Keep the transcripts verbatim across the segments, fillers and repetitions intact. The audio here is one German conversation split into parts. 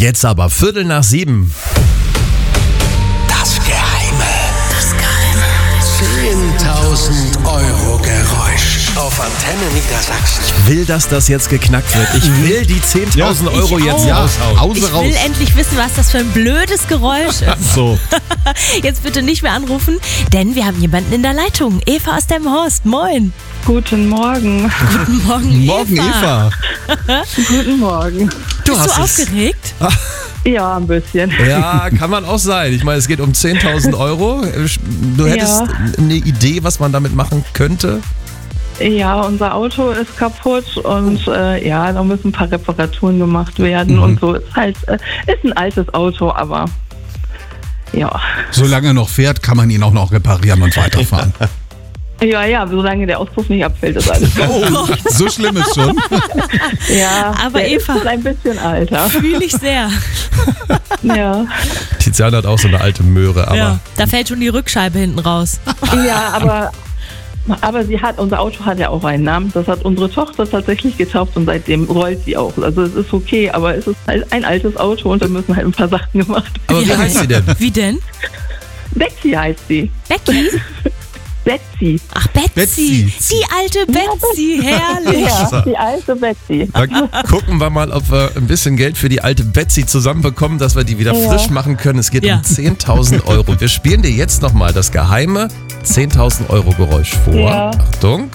Jetzt aber Viertel nach sieben. Das Geheime. Das Geheime. zehntausend Euro Geräusch. Auf Antenne Niedersachsen. Ich will, dass das jetzt geknackt wird. Ich will die zehntausend Ja, Euro ich jetzt auch. raushauen. Hause Ich raus. will endlich wissen, was das für ein blödes Geräusch ist. So. Jetzt bitte nicht mehr anrufen, denn wir haben jemanden in der Leitung. Eva aus Delmenhorst, moin. Guten Morgen. Guten Morgen, Morgen, Eva. Guten Morgen. Du Bist du hast es. aufgeregt? Ja, ein bisschen. Ja, kann man auch sein. Ich meine, es geht um zehntausend Euro. Du hättest Ja. eine Idee, was man damit machen könnte? Ja, unser Auto ist kaputt und äh, ja, da müssen ein paar Reparaturen gemacht werden und so. Ist halt, äh, ist ein altes Auto, aber ja. Solange er noch fährt, kann man ihn auch noch reparieren und weiterfahren. Ja, ja, solange der Auspuff nicht abfällt, ist alles gut. Oh, so schlimm ist schon. Ja, Aber der Eva- ist ein bisschen alter. Fühle ich sehr. Ja. Tiziana hat auch so eine alte Möhre, aber Ja, da fällt schon die Rückscheibe hinten raus. Ja, aber, aber sie hat, unser Auto hat ja auch einen Namen. Das hat unsere Tochter tatsächlich getauft und seitdem rollt sie auch. Also es ist okay, aber es ist halt ein altes Auto und da müssen halt ein paar Sachen gemacht werden. Aber wie heißt sie denn? Wie denn? Betsy heißt sie. Becky? Betsy. Ach, Betsy. Betsy. Die alte Betsy, herrlich. Ja, die alte Betsy. Dann gucken wir mal, ob wir ein bisschen Geld für die alte Betsy zusammenbekommen, dass wir die wieder Ja. frisch machen können. Es geht Ja. um zehntausend Euro. Wir spielen dir jetzt nochmal das geheime zehntausend Euro Geräusch vor. Ja. Achtung.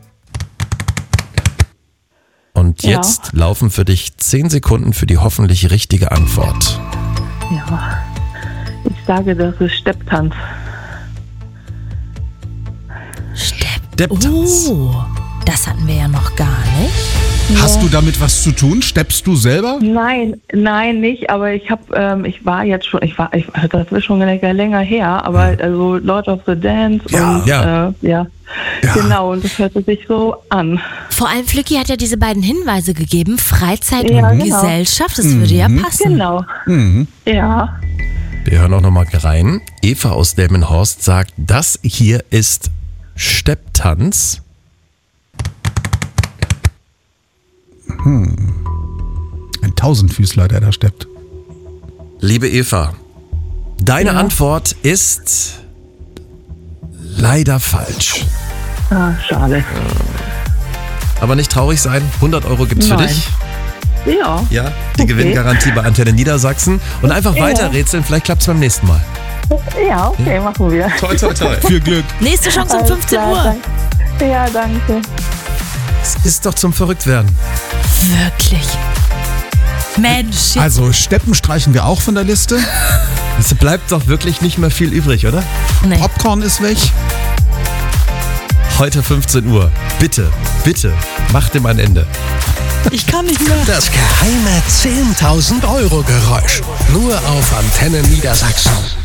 Und Ja. jetzt laufen für dich zehn Sekunden für die hoffentlich richtige Antwort. Ja. Ich sage, das ist Stepptanz. Stepp. Depptanz. Oh, das hatten wir ja noch gar nicht. Hast du damit was zu tun? Steppst du selber? Nein, nein, nicht. Aber ich habe, ähm, ich war jetzt schon, ich war, ich, das ist schon länger, länger her. Aber also Lord of the Dance Ja. und Ja. Äh, ja. Ja. Genau. Und das hörte sich so an. Vor allem Flücki hat ja diese beiden Hinweise gegeben. Freizeit Ja, und genau. Gesellschaft, das würde ja passen. Genau. Mhm. Ja. Wir hören auch nochmal rein. Eva aus Delmenhorst sagt, das hier ist Stepptanz. Ein Tausendfüßler, der da steppt. Liebe Eva, deine Ja. Antwort ist leider falsch. Ah, schade. Aber nicht traurig sein, hundert Euro gibt's für Nein. dich. Ja. Ja, die Okay. Gewinngarantie bei Antenne Niedersachsen. Und einfach Ja. weiter rätseln, vielleicht klappt's beim nächsten Mal. Ja, okay, machen wir. Toi, toi, toi. Viel Glück. Nächste Chance um Alles fünfzehn klar, Uhr. danke. Ja, danke. Es ist doch zum Verrücktwerden. Wirklich. Mensch, Also Steppen streichen wir auch von der Liste. Es bleibt doch wirklich nicht mehr viel übrig, oder? nee. Popcorn ist weg. Heute fünfzehn Uhr. Bitte, bitte, mach dem ein Ende. Ich kann nicht mehr. Das geheime zehntausend Euro Geräusch. Nur auf Antenne Niedersachsen.